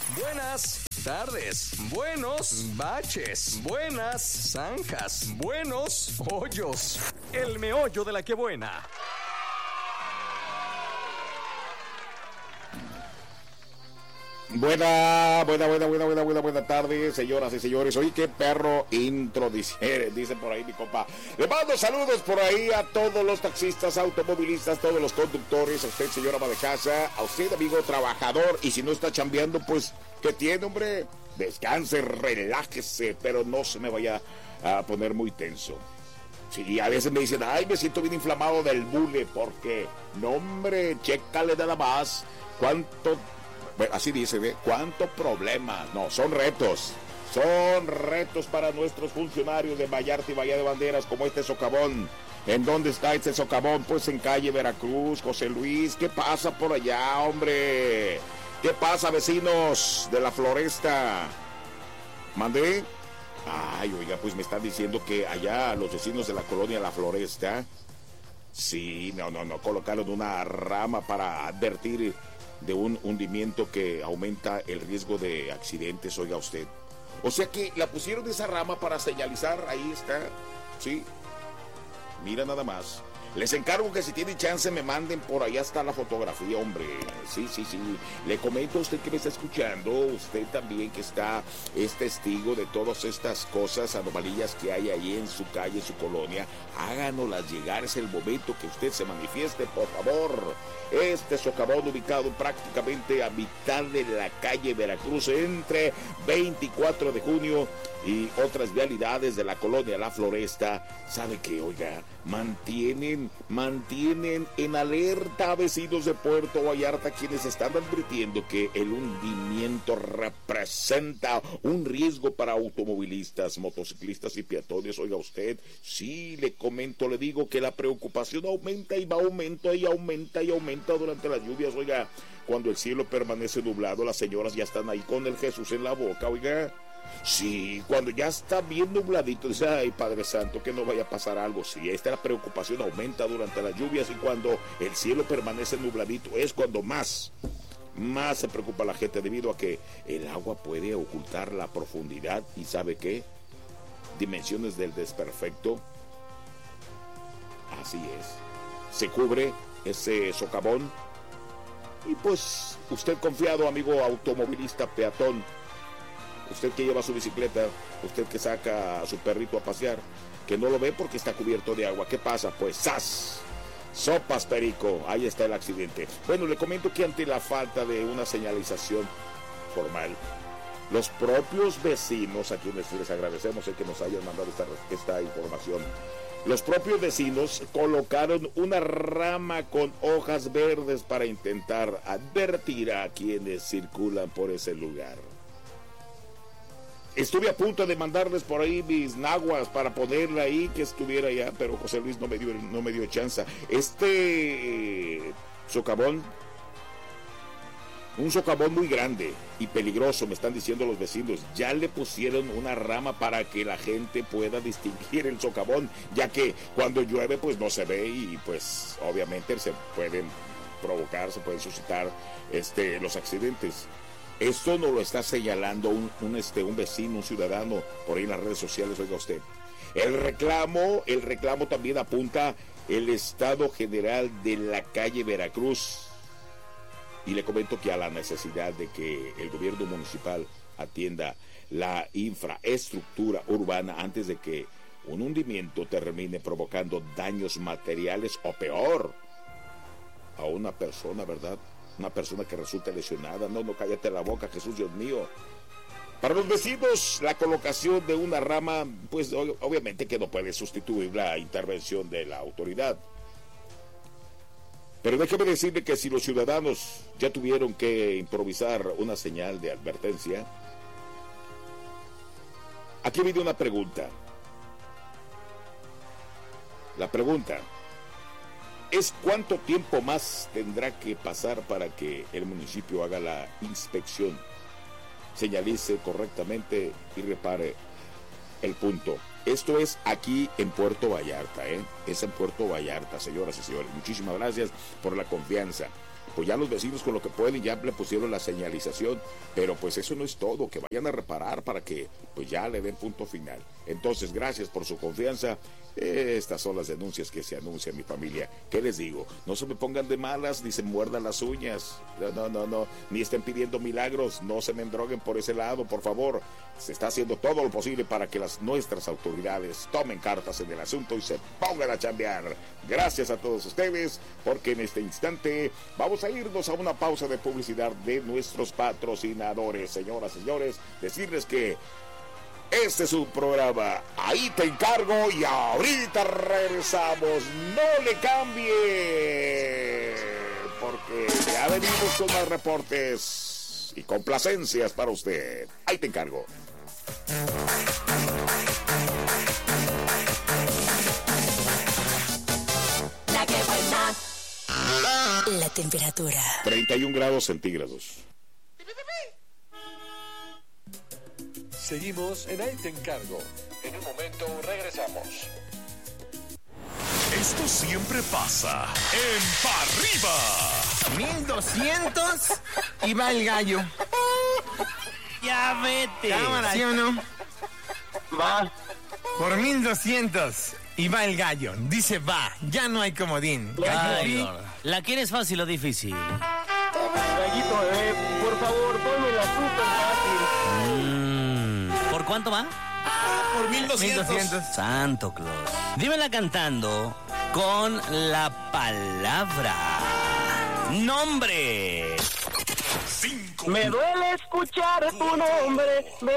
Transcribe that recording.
Buenas tardes, buenos baches, buenas zanjas, buenos hoyos. El meollo de la que buena. Buena tarde, señoras y señores. Oye, qué perro intro, dice por ahí mi compa. Le mando saludos por ahí a todos los taxistas, automovilistas, todos los conductores, a usted, señora ama de casa, a usted, amigo trabajador, y si no está chambeando, pues, ¿qué tiene, hombre? Descanse, relájese, pero no se me vaya a poner muy tenso. Sí, a veces me dicen, ay, me siento bien inflamado del bule, porque, no, hombre, chécale nada más cuánto... Bueno, así dice, ¿ve? ¿Cuánto problema? No, son retos. Son retos para nuestros funcionarios de Vallarta y Bahía de Banderas, como este socavón. ¿En dónde está este socavón? Pues en calle Veracruz, José Luis. ¿Qué pasa por allá, hombre? ¿Qué pasa, vecinos de la Floresta? ¿Mandé? Ay, oiga, pues me están diciendo que allá los vecinos de la colonia La Floresta, sí, no, colocaron una rama para advertir de un hundimiento que aumenta el riesgo de accidentes, oiga usted. O sea que la pusieron esa rama para señalizar, ahí está, sí. Mira nada más. Les encargo que si tienen chance me manden por allá hasta la fotografía, hombre. Sí. Le comento a usted que me está escuchando, usted también que es testigo de todas estas cosas, anomalías que hay ahí en su calle, en su colonia. Háganoslas llegar, es el momento que usted se manifieste, por favor. Este socavón ubicado prácticamente a mitad de la calle Veracruz, entre 24 de junio y otras vialidades de la colonia La Floresta, ¿sabe qué? Oiga, mantienen en alerta a vecinos de Puerto Vallarta, quienes están advirtiendo que el hundimiento representa un riesgo para automovilistas, motociclistas y peatones. Oiga usted, sí, le comento, le digo que la preocupación aumenta y va aumenta durante las lluvias. Oiga, cuando el cielo permanece nublado, las señoras ya están ahí con el Jesús en la boca, oiga. Sí, cuando ya está bien nubladito, dice, ay, Padre Santo, que no vaya a pasar algo. Sí, esta la preocupación aumenta durante las lluvias, y cuando el cielo permanece nubladito es cuando más se preocupa la gente, debido a que el agua puede ocultar la profundidad y ¿sabe qué? Dimensiones del desperfecto. Así es. Se cubre ese socavón y pues usted confiado, amigo automovilista, peatón, usted que lleva su bicicleta, usted que saca a su perrito a pasear, que no lo ve porque está cubierto de agua, ¿qué pasa? Pues ¡zas! Sopas, perico, ahí está el accidente. Bueno, le comento que ante la falta de una señalización formal, los propios vecinos, a quienes les agradecemos el que nos hayan mandado esta información, los propios vecinos colocaron una rama con hojas verdes para intentar advertir a quienes circulan por ese lugar. Estuve a punto de mandarles por ahí mis naguas para ponerla ahí, que estuviera allá, pero José Luis no me dio chance. Este socavón, un socavón muy grande y peligroso, me están diciendo los vecinos. Ya le pusieron una rama para que la gente pueda distinguir el socavón, ya que cuando llueve pues no se ve y pues obviamente se pueden suscitar los accidentes. Esto nos lo está señalando un vecino, un ciudadano, por ahí en las redes sociales, oiga usted. El reclamo también apunta el estado general de la calle Veracruz. Y le comento que a la necesidad de que el gobierno municipal atienda la infraestructura urbana antes de que un hundimiento termine provocando daños materiales o peor a una persona, ¿verdad? Una persona que resulta lesionada. No, cállate la boca, Jesús, Dios mío. Para los vecinos, la colocación de una rama, pues obviamente que no puede sustituir la intervención de la autoridad. Pero déjeme decirle que si los ciudadanos ya tuvieron que improvisar una señal de advertencia, aquí viene una pregunta. La pregunta es: ¿cuánto tiempo más tendrá que pasar para que el municipio haga la inspección, señalice correctamente y repare el punto? Esto es aquí en Puerto Vallarta, Es en Puerto Vallarta, señoras y señores. Muchísimas gracias por la confianza. pues ya los vecinos con lo que pueden ya le pusieron la señalización, pero pues eso no es todo, que vayan a reparar para que pues ya le den punto final. Entonces, gracias por su confianza. Estas son las denuncias que se anuncian, mi familia. ¿Qué les digo? No se me pongan de malas ni se muerdan las uñas. No. Ni estén pidiendo milagros. No se me endroguen por ese lado, por favor. Se está haciendo todo lo posible para que nuestras autoridades tomen cartas en el asunto y se pongan a chambear. Gracias a todos ustedes, porque en este instante vamos a irnos a una pausa de publicidad de nuestros patrocinadores. Señoras, señores, decirles que este es un programa, ahí te encargo, y ahorita regresamos. No le cambie, porque ya venimos con más reportes y complacencias para usted. Ahí te encargo. La que buena. La temperatura 31 grados centígrados. Seguimos en Ahí te encargo. En un momento regresamos. Esto siempre pasa en Pa' Arriba. 1200 y va el gallo. Ya vete. Cámara, ¿sí o no? Va. Por 1200 y va el gallo. Dice va, ya no hay comodín. Gallo, Ay, sí. gordo. ¿La quieres fácil o difícil? Gallito, por favor, ponme la súper fácil. ¿Por cuánto va? Por 1200. Santo Claus. Dímela cantando con la palabra nombre. 5. Me duele escuchar tu nombre.